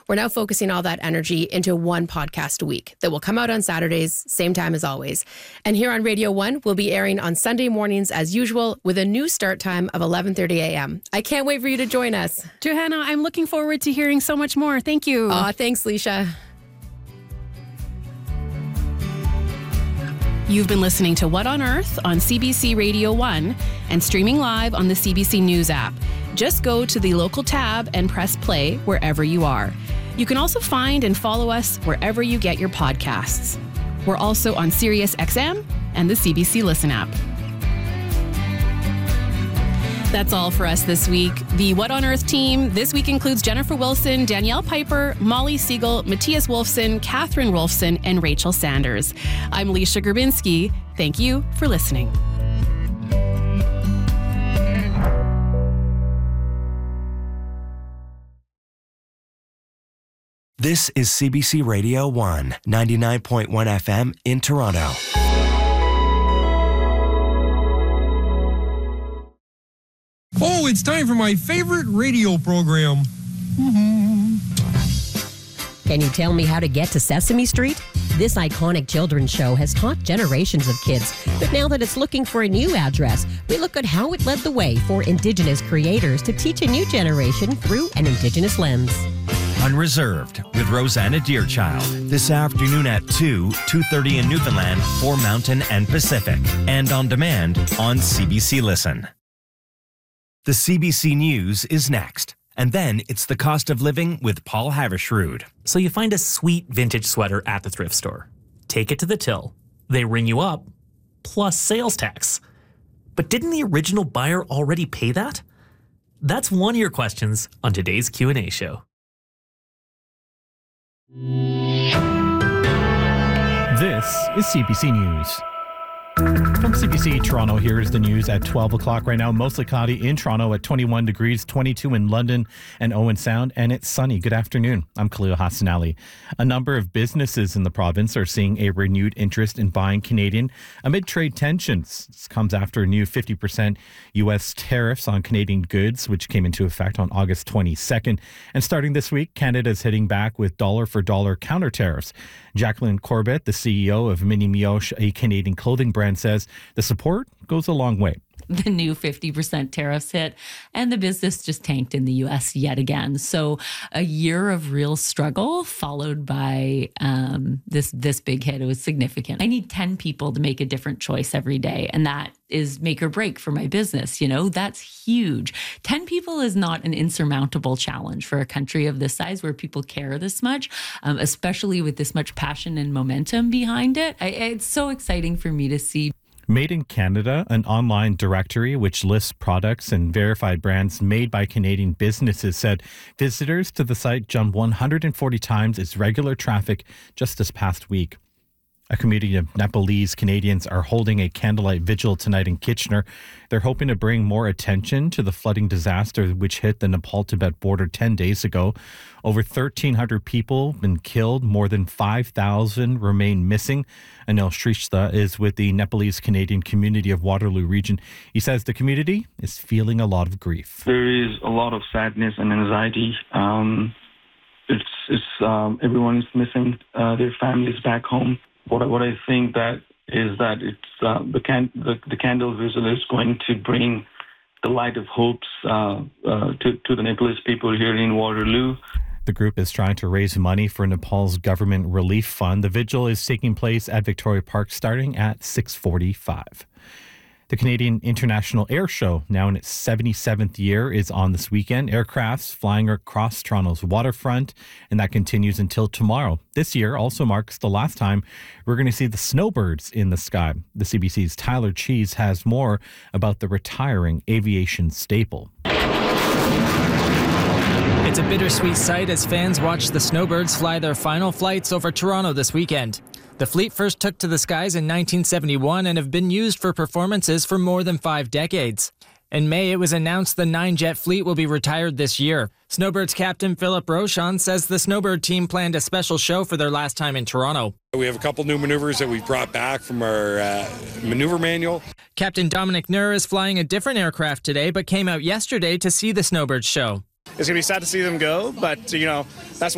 We're now focusing all that energy into one podcast a week that will come out on Saturdays, same time as always. And here on Radio 1, we'll be airing on Sunday mornings as usual with a new start time of 11:30 a.m. I can't wait for you to join us. Johanna, I'm looking forward to hearing so much more. Thank you. Thanks, Leisha. You've been listening to What on Earth on CBC Radio 1 and streaming live on the CBC News app. Just go to the local tab and press play wherever you are. You can also find and follow us wherever you get your podcasts. We're also on Sirius XM and the CBC Listen app. That's all for us this week. The What on Earth team this week includes Jennifer Wilson, Danielle Piper, Molly Siegel, Matthias Wolfson, Catherine Wolfson, and Rachel Sanders. I'm Leisha Gerbinski. Thank you for listening. This is CBC Radio 1, 99.1 FM in Toronto. Oh, it's time for my favorite radio program. Can you tell me how to get to Sesame Street? This iconic children's show has taught generations of kids, but now that it's looking for a new address, we look at how it led the way for Indigenous creators to teach a new generation through an Indigenous lens. Unreserved with Rosanna Deerchild this afternoon at 2:30 in Newfoundland for Mountain and Pacific, and on demand on CBC Listen. The CBC News is next, and then it's the cost of living with Paul Havershrud. So you find a sweet vintage sweater at the thrift store. Take it to the till. They ring you up, plus sales tax. But didn't the original buyer already pay that? That's one of your questions on today's Q&A show. This is CBC News. From CBC Toronto, here is the news at 12 o'clock right now. Mostly cloudy in Toronto at 21 degrees, 22 in London and Owen Sound, and it's sunny. Good afternoon. I'm Khalil Hassan Ali. A number of businesses in the province are seeing a renewed interest in buying Canadian amid trade tensions. This comes after new 50% U.S. tariffs on Canadian goods, which came into effect on August 22nd. And starting this week, Canada is hitting back with dollar-for-dollar counter tariffs. Jacqueline Corbett, the CEO of Mini Mioche, a Canadian clothing brand, says the support goes a long way. The new 50% tariffs hit, and the business just tanked in the U.S. yet again. So a year of real struggle followed by this big hit. It was significant. I need 10 people to make a different choice every day, and that is make or break for my business. You know, that's huge. 10 people is not an insurmountable challenge for a country of this size where people care this much, especially with this much passion and momentum behind it. It's so exciting for me to see. Made in Canada, an online directory which lists products and verified brands made by Canadian businesses, said visitors to the site jumped 140 times its regular traffic just this past week. A community of Nepalese Canadians are holding a candlelight vigil tonight in Kitchener. They're hoping to bring more attention to the flooding disaster which hit the Nepal-Tibet border 10 days ago. Over 1,300 people have been killed. More than 5,000 remain missing. Anil Shrestha is with the Nepalese Canadian community of Waterloo region. He says the community is feeling a lot of grief. There is a lot of sadness and anxiety. Everyone is missing their families back home. What I think that is that it's the candle vigil is going to bring the light of hopes to the Nepalese people here in Waterloo. The group is trying to raise money for Nepal's government relief fund. The vigil is taking place at Victoria Park starting at 6:45. The Canadian International Air Show, now in its 77th year, is on this weekend. Aircrafts flying across Toronto's waterfront, and that continues until tomorrow. This year also marks the last time we're going to see the snowbirds in the sky. The CBC's Tyler Cheese has more about the retiring aviation staple. It's a bittersweet sight as fans watch the snowbirds fly their final flights over Toronto this weekend. The fleet first took to the skies in 1971 and have been used for performances for more than 5 decades. In May, it was announced the 9-jet fleet will be retired this year. Snowbirds captain Philip Rochon says the Snowbird team planned a special show for their last time in Toronto. We have a couple new maneuvers that we've brought back from our maneuver manual. Captain Dominic Nur is flying a different aircraft today, but came out yesterday to see the Snowbirds show. It's going to be sad to see them go, but, that's